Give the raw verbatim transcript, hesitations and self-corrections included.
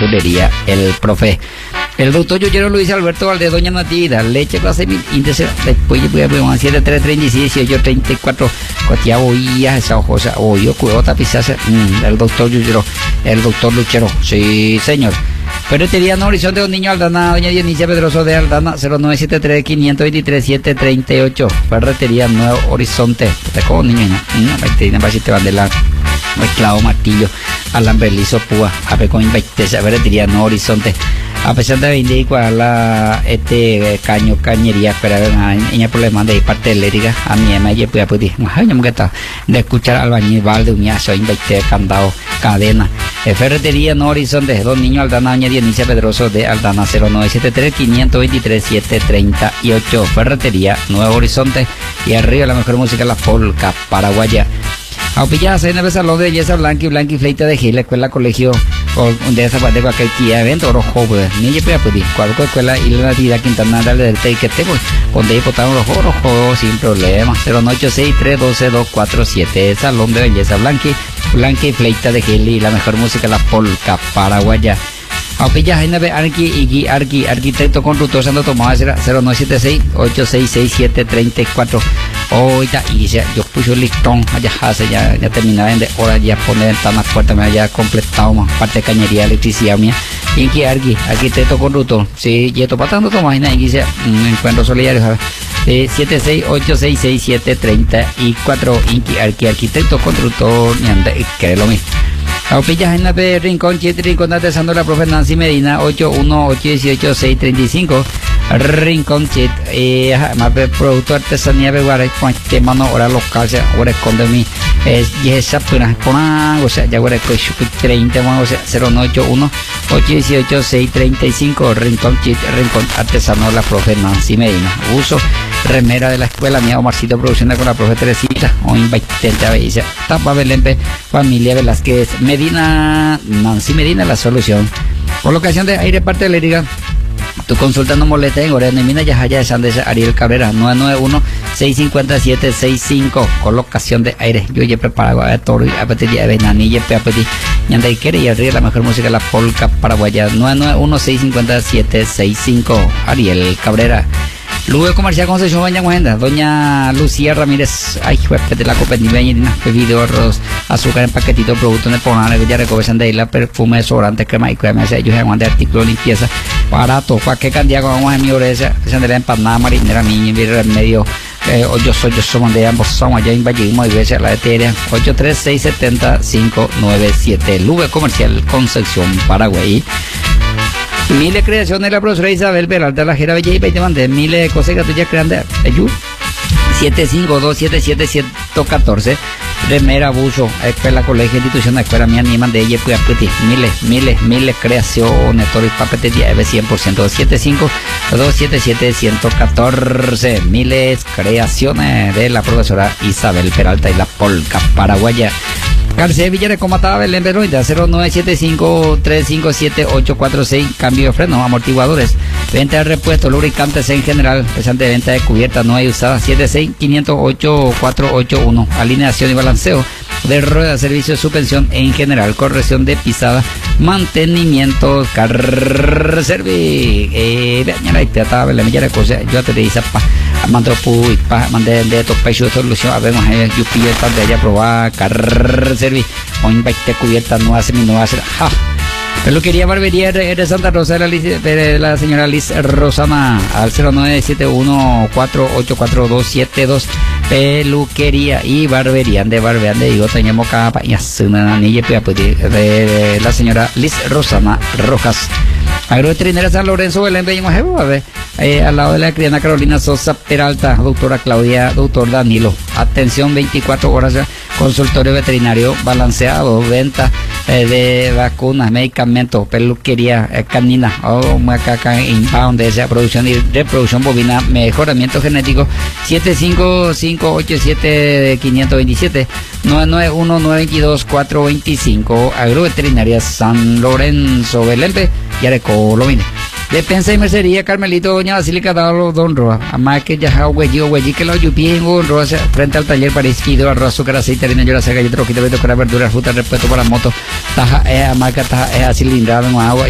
verdulería El Profe. El doctor Yoyero Luis Alberto Valdez, doña Natividad, leche clase índice, después voy a poner siete tres treinta y seis dieciocho treinta y cuatro, cotia boía, esa hojosa, oyo, cuota, pisaje, el doctor Yoyero, el doctor Luchero, sí señor. Ferretería No Horizonte, don Niño Aldana, doña Dionicia Pedroso de Aldana, cero nueve siete tres cinco dos tres siete tres ocho, Ferretería Nuevo Horizonte, te como niño, no, veinte, no, te van de la, clavo martillo, alambre liso, púa, ape con veinte, Ferretería Nuevo Horizonte. A pesar de veinticuatro la este caño cañería pero hay problema de parte eléctrica a mí me llevo a pedir de escuchar albañil valde uñazo invertir candado cadena Ferretería No Horizonte, don Niño Aldana, doña Dionicia Pedroso de Aldana, cero nueve siete tres cinco dos tres siete tres ocho, Ferretería Nuevo Horizonte. Y arriba la mejor música, la polca paraguaya. Aupilladas en el salón de belleza Blanqui, Blanqui Fleita de Gil, escuela colegio de esa parte de cualquier día evento oro joven ni yo puedo pedir cualquier escuela y la Natividad Quintana del Tei que tengo donde botaron los oros joven sin problema. Cero nueve ocho seis tres uno dos dos cuatro siete, salón de belleza Blanqui, Blanqui Fleita de Gil y la mejor música, la polca paraguaya. Aupilla N B Arqui y Arqui, arquitecto constructor Santo Tomás, cero nueve siete seis ocho seis seis siete tres cuatro. Oita, y ya, yo puse el listón, allá hace, ya, ya terminaba de hora, ya poner ventanas puertas, me había completado más parte de cañería, electricidad mía. Y aquí, aquí, arquitecto conductor, sí, y esto pasando Tomás, y aquí se encuentro solidario, ¿sabes? Eh, siete seis ocho seis seis siete tres cuatro, Inki, Arqui, arquitecto constructor, y anda, que es lo mismo. Aupillas en la P Rincón, Chit, Rincón Artesano, la profe Nancy Medina, ocho uno ocho uno seis tres cinco, Rincón Chit, eh, más de producto artesanía veguara, con este mano hora local, se ahora esconde mi, es, y esa pena, con o sea, ya ahora con treinta, o sea, cero nueve ocho uno ocho uno ocho seis tres cinco, Rincón Chit, Rincón Artesano, la profe Nancy Medina. Uso remera de la escuela mía, Omarcito produciendo con la profe Teresita, o invaitente a veces, Tapa Belempe, familia Velázquez Medina, Nancy Medina, la solución. Colocación de aire parte eléctrica. Tu consulta no molesta en Orena y Mina Yajaya de Sandes Ariel Cabrera, nueve nueve uno seis cinco siete seis cinco. Colocación de aire. Yo ya preparado a toro y apetilla de venanilla, apetilla. Ñanda y quiere y arriba la mejor música, la polca paraguaya, nueve nueve uno seis cinco siete seis cinco. Ariel Cabrera. Luego comercial Concepción Baña Agenda, doña Lucía Ramírez, ay, juez de la Copendiveña, bebido arroz, azúcar en paquetito, productos de ponale, que ya recogen de la perfume, desodorante, crema y crema, ellos aguantan de artículo de limpieza, barato, para qué cantidad vamos a mi oreja, se de la empanada marinera, mi medio, eh, yo soy, yo soy de ambos, somos allá en Valle, y veces la etérea, ocho tres seis siete cero cinco nueve siete, Luego comercial Concepción Paraguay. Miles creaciones de la profesora Isabel Peralta, la Jera Bella y te mandé miles de cosas que tú ya crean de ayuda. siete cinco dos siete siete siete uno cuatro, remera, buzo, escuela, colegio, institución, escuela mía, ni mandé ella, pues apreté, miles, miles, miles creaciones, todo el papete de cien por ciento, siete cinco dos siete siete uno cuatro, miles creaciones de la profesora Isabel Peralta y la polca paraguaya. García Villar Comataba Belén Beroida, cero nueve siete cinco tres cinco siete ocho cuatro seis, cambio de freno, amortiguadores, venta de repuestos, lubricantes en general, presente de venta de cubierta no hay usada, siete seis cinco cero ocho cuatro ocho uno, alineación y balanceo de ruedas, servicio de suspensión en general, corrección de pisada, mantenimiento, car service, eh, veña la idea, Belén Villar cosa, yo te dice pa, mando pu y pa, mandé de estos pechos de solución, a ver, yo pillo esta de allá probar, car service, o invite cubierta no hace mi no hace, ja. Peluquería Barbería de Santa Rosa de la, de la señora Liz Rosana al cero nueve siete uno cuatro ocho cuatro dos siete dos. Peluquería y barbería de barbería de digo tenemos capa y una anilla de la señora Liz Rosana Rojas. Agroveterinaria San Lorenzo Belén Bello eh, al lado de la criana Carolina Sosa Peralta, doctora Claudia, doctor Danilo. Atención veinticuatro horas, consultorio veterinario balanceado, venta eh, de vacunas, medicamentos, peluquería eh, canina, o macaca inbound, de esa producción y reproducción bovina, mejoramiento genético, siete cinco cinco ocho siete cinco dos siete, nueve nueve uno nueve dos cuatro dos cinco. Agroveterinaria San Lorenzo Belén y Areco lo vine. Despensa y mercería Carmelito, doña Basílica Dado Don Roa, además que ya huelli o huelli que lo yupi en Don Roa, frente al taller Parisquido, arroz, azúcar, aceite, harina, llora, seca, y troquito, veto, verduras, frutas, respeto para moto, taja, eh, marca, taja, eh, cilindrada en agua.